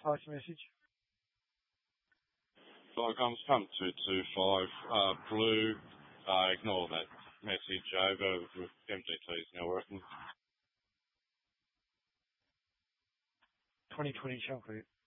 Voice message. Flycom's pump 225 blue. Ignore that message over with MGT's now working. 2020 shell clear.